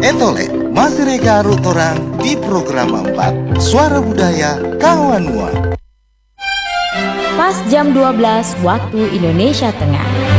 Etole masih rega orang di program 4 Suara Budaya Kawanua. Pas jam 12 waktu Indonesia Tengah.